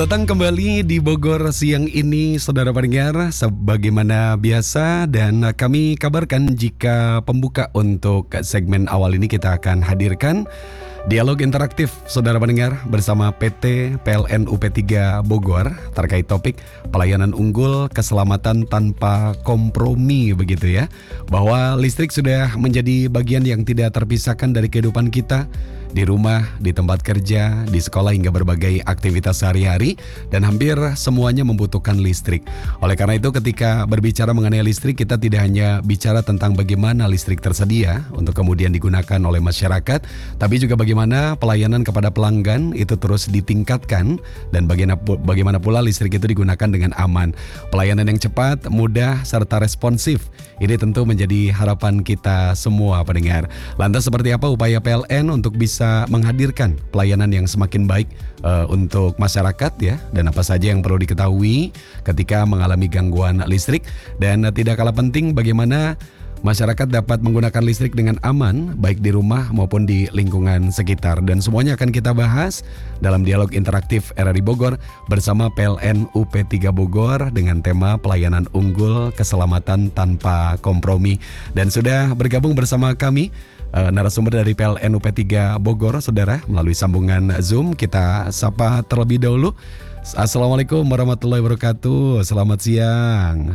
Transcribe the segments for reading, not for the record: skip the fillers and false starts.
Datang kembali di Bogor siang ini, saudara pendengar, sebagaimana biasa dan kami kabarkan jika pembuka untuk segmen awal ini kita akan hadirkan dialog interaktif, saudara pendengar, bersama PT PLN UP3 Bogor terkait topik pelayanan unggul keselamatan tanpa kompromi, begitu ya. Bahwa listrik sudah menjadi bagian yang tidak terpisahkan dari kehidupan kita, di rumah, di tempat kerja, di sekolah hingga berbagai aktivitas sehari-hari, dan hampir semuanya membutuhkan listrik. Oleh karena itu ketika berbicara mengenai listrik, kita tidak hanya bicara tentang bagaimana listrik tersedia untuk kemudian digunakan oleh masyarakat, tapi juga bagaimana pelayanan kepada pelanggan itu terus ditingkatkan, dan bagaimana pula listrik itu digunakan dengan aman. Pelayanan yang cepat, mudah, serta responsif, ini tentu menjadi harapan kita semua pendengar. Lantas seperti apa upaya PLN untuk bisa menghadirkan pelayanan yang semakin baik untuk masyarakat ya, dan apa saja yang perlu diketahui ketika mengalami gangguan listrik, dan tidak kalah penting bagaimana masyarakat dapat menggunakan listrik dengan aman baik di rumah maupun di lingkungan sekitar, dan semuanya akan kita bahas dalam dialog interaktif RRI Bogor bersama PLN UP3 Bogor dengan tema pelayanan unggul keselamatan tanpa kompromi. Dan sudah bergabung bersama kami narasumber dari PLN UP3 Bogor, saudara, melalui sambungan Zoom. Kita sapa terlebih dahulu. Assalamualaikum warahmatullahi wabarakatuh. Selamat siang.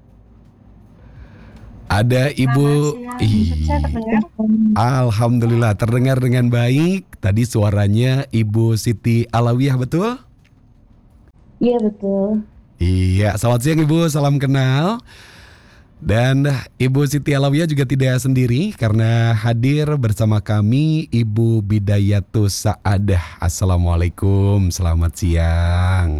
Ada Ibu. Alhamdulillah terdengar dengan baik. Tadi suaranya Ibu Siti Alawiyah, betul? Iya betul. Iya, selamat siang Ibu, salam kenal. Dan Ibu Siti Alawiyah juga tidak sendiri karena hadir bersama kami Ibu Bidayatus Saadah. Assalamualaikum, selamat siang.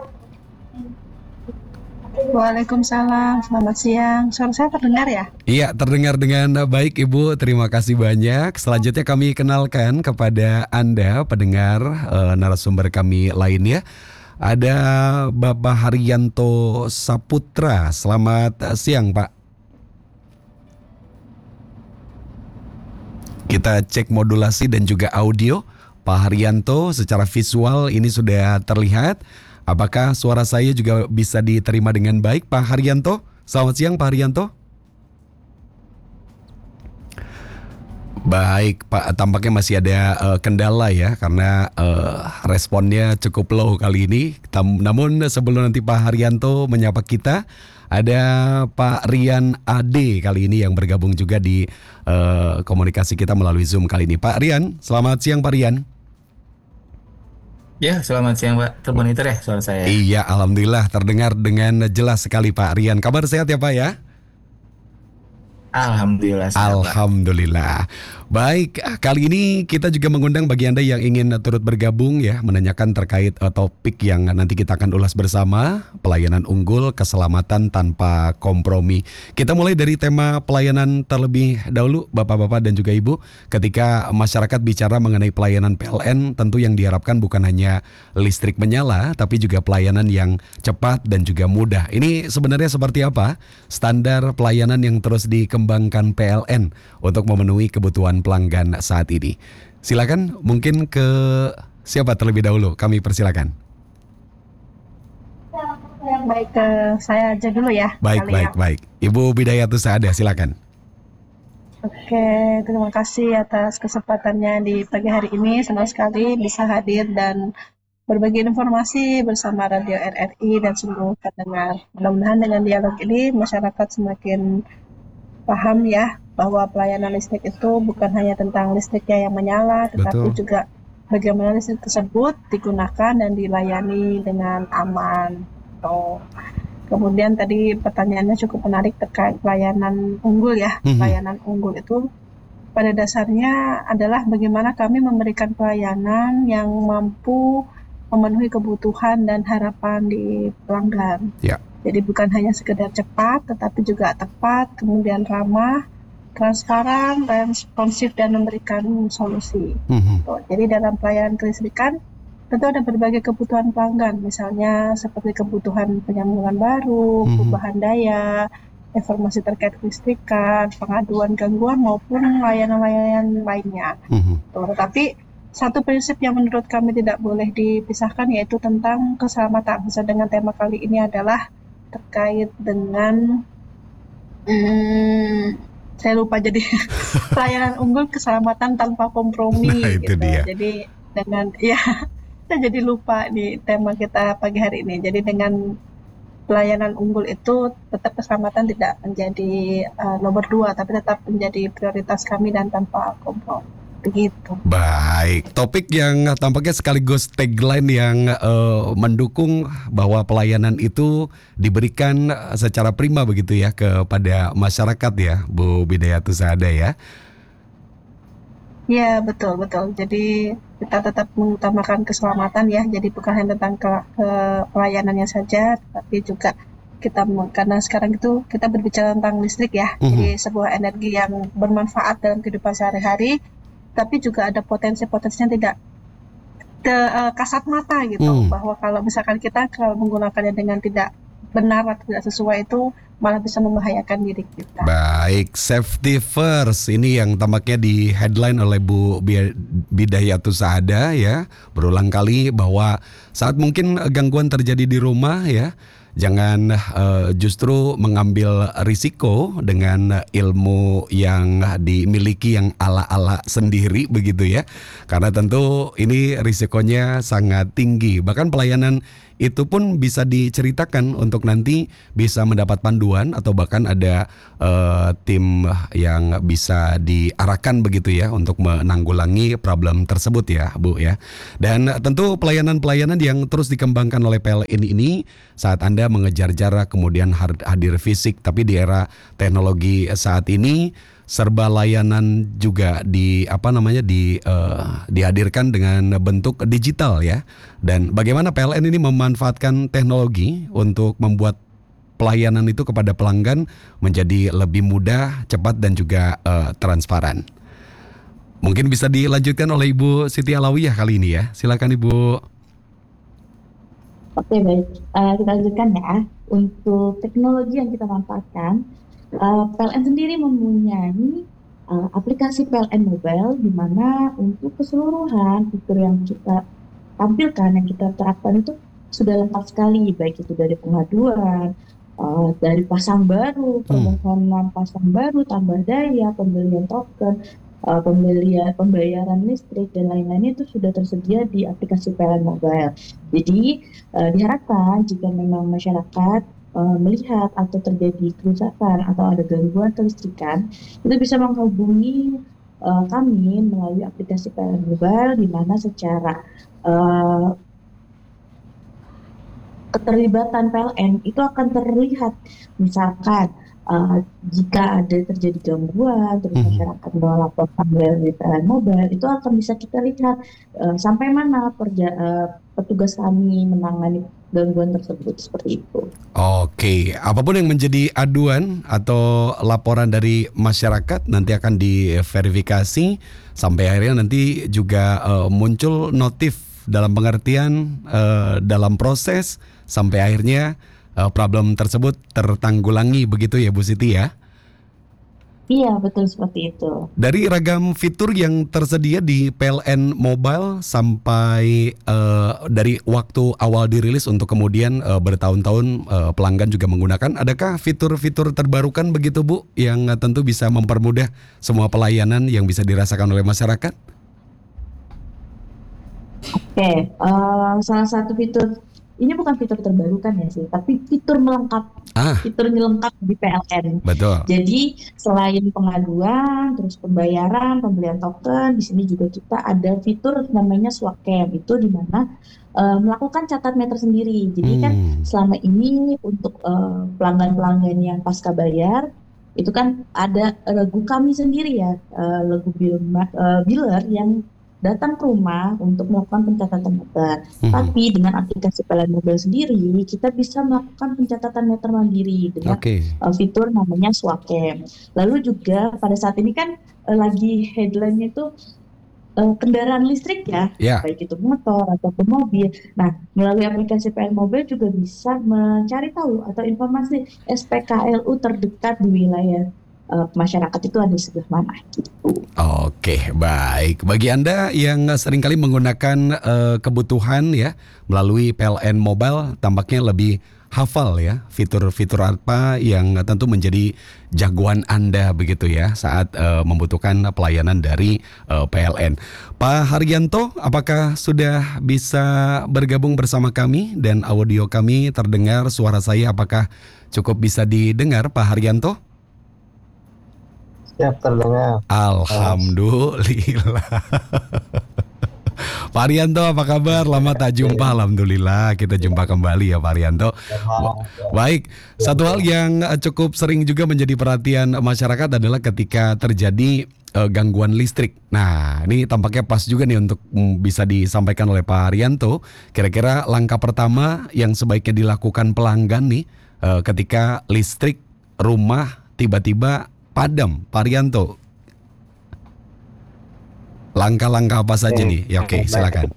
Waalaikumsalam, selamat siang. Suara saya terdengar ya? Iya, terdengar dengan baik Ibu, terima kasih banyak. Selanjutnya kami kenalkan kepada Anda pendengar narasumber kami lainnya. Ada Bapak Haryanto Saputra. Selamat siang Pak. Kita cek modulasi dan juga audio. Pak Haryanto, secara visual ini sudah terlihat. Apakah suara saya juga bisa diterima dengan baik Pak Haryanto? Selamat siang Pak Haryanto. Baik Pak, tampaknya masih ada kendala ya, karena responnya cukup low kali ini. Namun sebelum nanti Pak Haryanto menyapa kita, ada Pak Rian Ade kali ini yang bergabung juga di komunikasi kita melalui Zoom kali ini. Pak Rian, selamat siang Pak Rian. Ya, selamat siang Pak. Termonitor ya suara saya? Iya, alhamdulillah terdengar dengan jelas sekali Pak Rian. Kabar sehat ya Pak ya? Alhamdulillah. Alhamdulillah. Baik, kali ini kita juga mengundang bagi Anda yang ingin turut bergabung ya, menanyakan terkait topik yang nanti kita akan ulas bersama, pelayanan unggul keselamatan tanpa kompromi. Kita mulai dari tema pelayanan terlebih dahulu Bapak-bapak dan juga Ibu. Ketika masyarakat bicara mengenai pelayanan PLN, tentu yang diharapkan bukan hanya listrik menyala, tapi juga pelayanan yang cepat dan juga mudah. Ini sebenarnya seperti apa standar pelayanan yang terus dikembangkan PLN untuk memenuhi kebutuhan pelanggan saat ini? Silakan, mungkin ke siapa terlebih dahulu? Kami persilakan. Baik, saya aja dulu ya. Baik. Ibu Bidayatus Saadah, silakan. Oke, terima kasih atas kesempatannya di pagi hari ini. Senang sekali bisa hadir dan berbagi informasi bersama Radio RRI dan seluruh pendengar. Mudah-mudahan dengan dialog ini masyarakat semakin paham ya, bahwa pelayanan listrik itu bukan hanya tentang listriknya yang menyala, tetapi juga bagaimana listrik tersebut digunakan dan dilayani dengan aman. Kemudian tadi pertanyaannya cukup menarik terkait pelayanan unggul ya. Pelayanan unggul itu pada dasarnya adalah bagaimana kami memberikan pelayanan yang mampu memenuhi kebutuhan dan harapan di pelanggan. Ya. Jadi bukan hanya sekedar cepat, tetapi juga tepat, kemudian ramah, transparan, responsif, dan memberikan solusi. Jadi dalam pelayanan kelistrikan tentu ada berbagai kebutuhan pelanggan, misalnya seperti kebutuhan penyambungan baru, perubahan daya, informasi terkait kelistrikan, pengaduan gangguan maupun layanan-layanan lainnya. Tetapi satu prinsip yang menurut kami tidak boleh dipisahkan yaitu tentang keselamatan. Sesuai dengan tema kali ini adalah terkait dengan saya lupa jadi pelayanan unggul keselamatan tanpa kompromi Nah itu gitu. dia. Jadi dengan saya jadi lupa di tema kita pagi hari ini. Jadi dengan pelayanan unggul itu tetap keselamatan tidak menjadi nomor 2, tapi tetap menjadi prioritas kami dan tanpa kompromi. Begitu. Baik, topik yang tampaknya sekaligus tagline yang mendukung bahwa pelayanan itu diberikan secara prima begitu ya kepada masyarakat ya, Bu Bidayatus Saada ya. Ya, betul. Jadi kita tetap mengutamakan keselamatan ya. Jadi bukan hanya tentang pelayanannya saja, tapi juga karena sekarang itu kita berbicara tentang listrik ya. Jadi sebuah energi yang bermanfaat dalam kehidupan sehari-hari, tapi juga ada potensi-potensinya tidak kasat mata gitu. Bahwa kalau misalkan kita kalau menggunakannya dengan tidak benar atau tidak sesuai itu malah bisa membahayakan diri kita. Baik, safety first ini yang tampaknya di headline oleh Bu Bidayatus Saada ya, berulang kali bahwa saat mungkin gangguan terjadi di rumah ya, jangan justru mengambil risiko dengan ilmu yang dimiliki yang ala-ala sendiri begitu ya. Karena tentu ini risikonya sangat tinggi. Bahkan pelayanan itu pun bisa diceritakan untuk nanti bisa mendapat panduan atau bahkan ada tim yang bisa diarahkan begitu ya untuk menanggulangi problem tersebut ya Bu ya. Dan tentu pelayanan-pelayanan yang terus dikembangkan oleh PLN ini saat Anda mengejar jarak kemudian hadir fisik, tapi di era teknologi saat ini serba layanan juga dihadirkan dengan bentuk digital ya. Dan bagaimana PLN ini memanfaatkan teknologi untuk membuat pelayanan itu kepada pelanggan menjadi lebih mudah, cepat dan juga transparan. Mungkin bisa dilanjutkan oleh Ibu Siti Alawiyah kali ini ya. Silakan Ibu. Oke, baik. Kita lanjutkan ya. Untuk teknologi yang kita manfaatkan, PLN sendiri mempunyai aplikasi PLN Mobile di mana untuk keseluruhan fitur yang kita tampilkan, yang kita terapkan itu sudah lengkap sekali, baik itu dari pengaduan, dari pasang baru, permohonan pasang baru, tambah daya, pembelian token, pembayaran listrik dan lain-lainnya itu sudah tersedia di aplikasi PLN Mobile. Jadi diharapkan jika memang masyarakat melihat atau terjadi kerusakan atau ada gangguan kelistrikan, itu bisa menghubungi kami melalui aplikasi PLN Mobile di mana secara keterlibatan PLN itu akan terlihat. Misalkan jika ada terjadi gangguan, terus masyarakat melaporkan melalui PLN Mobile, itu akan bisa kita lihat sampai mana petugas kami menangani gangguan tersebut, seperti itu. Oke, apapun yang menjadi aduan atau laporan dari masyarakat nanti akan diverifikasi sampai akhirnya nanti juga muncul notif dalam pengertian dalam proses sampai akhirnya problem tersebut tertanggulangi begitu ya Bu Siti ya? Iya, betul seperti itu. Dari ragam fitur yang tersedia di PLN Mobile sampai dari waktu awal dirilis untuk kemudian bertahun-tahun pelanggan juga menggunakan, adakah fitur-fitur terbarukan begitu Bu yang tentu bisa mempermudah semua pelayanan yang bisa dirasakan oleh masyarakat? Oke, salah satu fitur, ini bukan fitur terbarukan ya sih, tapi fitur melengkap. Fiturnya lengkap di PLN. Betul. Jadi selain pengaduan, terus pembayaran, pembelian token, di sini juga kita ada fitur namanya SWACAM. Itu di mana melakukan catat meter sendiri. Jadi kan selama ini untuk pelanggan-pelanggan yang pasca bayar itu kan ada regu kami sendiri ya, regu biller yang datang ke rumah untuk melakukan pencatatan meter. Tapi dengan aplikasi PLN Mobile sendiri, kita bisa melakukan pencatatan meter mandiri dengan fitur namanya SWACAM. Lalu juga pada saat ini kan lagi headline-nya itu kendaraan listrik ya, baik itu motor ataupun mobil. Nah, melalui aplikasi PLN Mobile juga bisa mencari tahu atau informasi SPKLU terdekat di wilayah masyarakat itu ada di sebelah mana gitu. Oke, baik. Bagi Anda yang seringkali menggunakan kebutuhan ya melalui PLN Mobile, tampaknya lebih hafal ya fitur-fitur apa yang tentu menjadi jagoan Anda begitu ya saat membutuhkan pelayanan dari PLN. Pak Haryanto, apakah sudah bisa bergabung bersama kami dan audio kami terdengar, suara saya apakah cukup bisa didengar Pak Haryanto? Siap terdengar. Alhamdulillah. Pak Haryanto, apa kabar? Lama tak jumpa. Alhamdulillah kita jumpa kembali ya Pak Haryanto. Baik, satu hal yang cukup sering juga menjadi perhatian masyarakat adalah ketika terjadi gangguan listrik. Nah, ini tampaknya pas juga nih untuk bisa disampaikan oleh Pak Haryanto. Kira-kira langkah pertama yang sebaiknya dilakukan pelanggan nih ketika listrik rumah tiba-tiba padam, Pak Haryanto. Langkah-langkah apa saja nih? Ya, oke, silakan.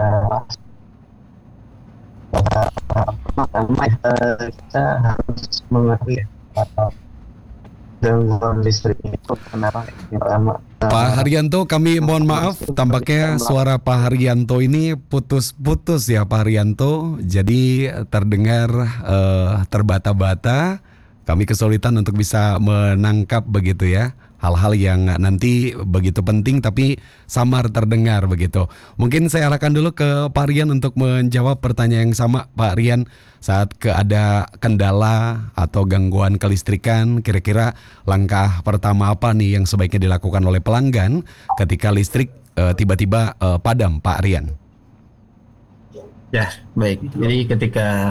Pertama kita harus mengetahui atau gangguan listrik itu kenapa. Pertama, Pak Haryanto, kami mohon maaf, tampaknya suara Pak Haryanto ini putus-putus ya Pak Haryanto. Jadi terdengar terbata-bata. Kami kesulitan untuk bisa menangkap begitu ya hal-hal yang nanti begitu penting tapi samar terdengar begitu. Mungkin saya arahkan dulu ke Pak Rian untuk menjawab pertanyaan yang sama Pak Rian. Saat ada kendala atau gangguan kelistrikan, kira-kira langkah pertama apa nih yang sebaiknya dilakukan oleh pelanggan ketika listrik tiba-tiba padam Pak Rian? Ya, baik. Jadi ketika